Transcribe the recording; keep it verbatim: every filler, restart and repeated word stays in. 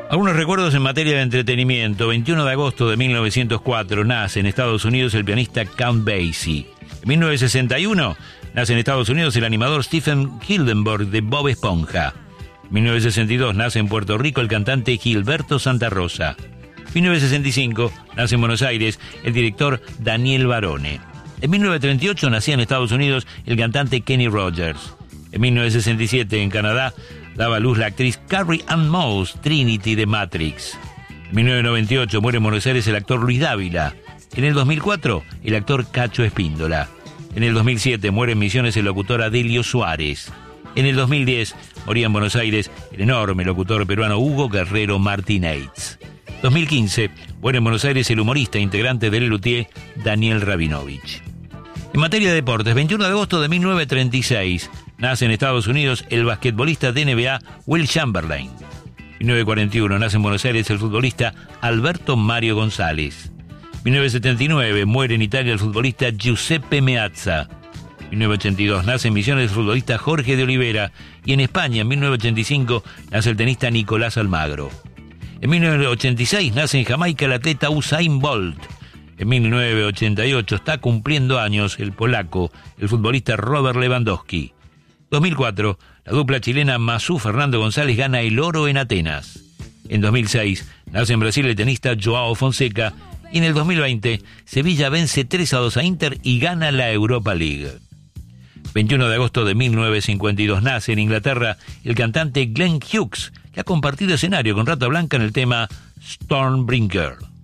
Algunos recuerdos en materia de entretenimiento. veintiuno de agosto de mil novecientos cuatro nace en Estados Unidos el pianista Count Basie. En mil novecientos sesenta y uno nace en Estados Unidos el animador Stephen Hillenburg de Bob Esponja. En mil novecientos sesenta y dos nace en Puerto Rico el cantante Gilberto Santa Rosa. En mil novecientos sesenta y cinco nace en Buenos Aires el director Daniel Barone. En mil novecientos treinta y ocho nacía en Estados Unidos el cantante Kenny Rogers. En mil novecientos sesenta y siete en Canadá daba a luz la actriz Carrie Ann Moss, Trinity de Matrix. En mil novecientos noventa y ocho muere en Buenos Aires el actor Luis Dávila. En el dos mil cuatro el actor Cacho Espíndola. En el dos mil siete muere en Misiones el locutor Adelio Suárez. En el dos mil diez moría en Buenos Aires el enorme locutor peruano Hugo Guerrero Martínez. dos mil quince muere en Buenos Aires el humorista integrante del Lelutier Daniel Rabinovich. En materia de deportes, veintiuno de agosto de mil novecientos treinta y seis nace en Estados Unidos el basquetbolista de N B A Will Chamberlain. En mil novecientos cuarenta y uno nace en Buenos Aires el futbolista Alberto Mario González. En mil novecientos setenta y nueve muere en Italia el futbolista Giuseppe Meazza. En mil novecientos ochenta y dos nace en Misiones el futbolista Jorge de Olivera. Y en España, en mil novecientos ochenta y cinco, nace el tenista Nicolás Almagro. En mil novecientos ochenta y seis nace en Jamaica el atleta Usain Bolt. En mil novecientos ochenta y ocho está cumpliendo años el polaco, el futbolista Robert Lewandowski. dos mil cuatro, la dupla chilena Masú Fernando González gana el oro en Atenas. En dos mil seis, nace en Brasil el tenista Joao Fonseca. Y en el dos mil veinte, Sevilla vence tres a dos a Inter y gana la Europa League. veintiuno de agosto de mil novecientos cincuenta y dos nace en Inglaterra el cantante Glenn Hughes, que ha compartido escenario con Rata Blanca en el tema Stormbreaker.